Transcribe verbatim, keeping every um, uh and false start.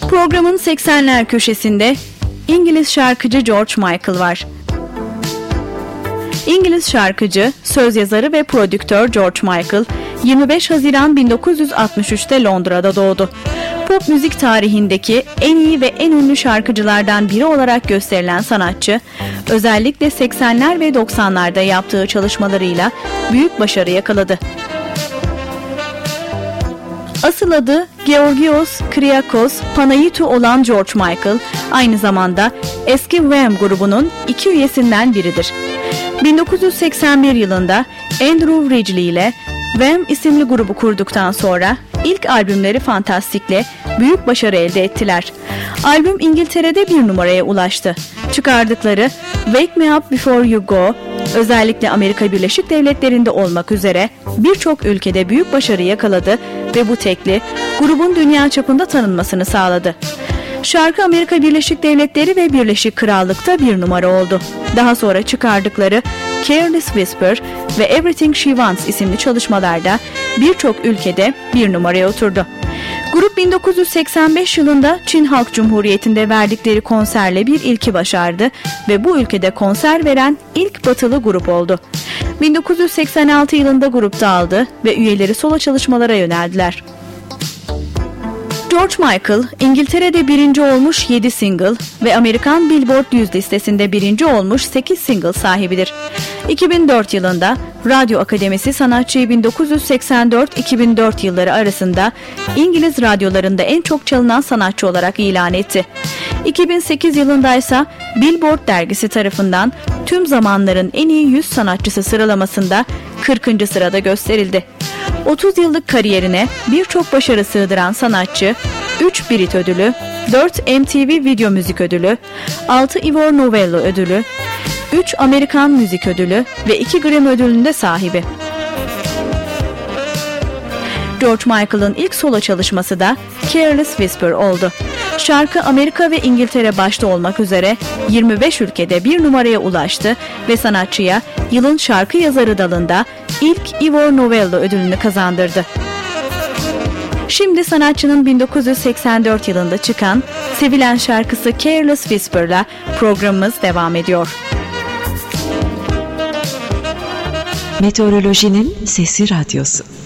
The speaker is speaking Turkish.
Programın seksenler köşesinde İngiliz şarkıcı George Michael var. İngiliz şarkıcı, söz yazarı ve prodüktör George Michael, yirmi beş Haziran bin dokuz yüz altmış üçte Londra'da doğdu. Pop müzik tarihindeki en iyi ve en ünlü şarkıcılardan biri olarak gösterilen sanatçı, özellikle seksenler ve doksanlarda yaptığı çalışmalarıyla büyük başarı yakaladı. Asıl adı Georgios Kyriakos Panayiotou olan George Michael, aynı zamanda eski Wham grubunun iki üyesinden biridir. bin dokuz yüz seksen bir yılında Andrew Ridgeley ile Wham isimli grubu kurduktan sonra ilk albümleri Fantastic'le büyük başarı elde ettiler. Albüm İngiltere'de bir numaraya ulaştı. Çıkardıkları Wake Me Up Before You Go, özellikle Amerika Birleşik Devletleri'nde olmak üzere birçok ülkede büyük başarı yakaladı ve bu tekli grubun dünya çapında tanınmasını sağladı. Şarkı Amerika Birleşik Devletleri ve Birleşik Krallık'ta bir numara oldu. Daha sonra çıkardıkları Careless Whisper ve Everything She Wants isimli çalışmalarda birçok ülkede bir numaraya oturdu. Grup bin dokuz yüz seksen beş yılında Çin Halk Cumhuriyeti'nde verdikleri konserle bir ilki başardı ve bu ülkede konser veren ilk batılı grup oldu. bin dokuz yüz seksen altı yılında grup dağıldı ve üyeleri solo çalışmalara yöneldiler. George Michael, İngiltere'de birinci olmuş yedi single ve Amerikan Billboard yüz listesinde birinci olmuş sekiz single sahibidir. iki bin dört yılında Radyo Akademisi sanatçıyı bin dokuz yüz seksen dört iki bin dört yılları arasında İngiliz radyolarında en çok çalınan sanatçı olarak ilan etti. iki bin sekiz yılında ise Billboard dergisi tarafından tüm zamanların en iyi yüz sanatçısı sıralamasında kırkıncı sırada gösterildi. otuz yıllık kariyerine birçok başarı sığdıran sanatçı, üç Brit ödülü, dört M T V Video Müzik Ödülü, altı Ivor Novello Ödülü, üç Amerikan Müzik Ödülü ve iki Grammy ödülünde sahibi. George Michael'ın ilk solo çalışması da Careless Whisper oldu. Şarkı Amerika ve İngiltere başta olmak üzere yirmi beş ülkede bir numaraya ulaştı ve sanatçıya yılın şarkı yazarı dalında ilk Ivor Novello ödülünü kazandırdı. Şimdi sanatçının bin dokuz yüz seksen dört yılında çıkan sevilen şarkısı Careless Whisper'la programımız devam ediyor. Meteorolojinin Sesi Radyosu.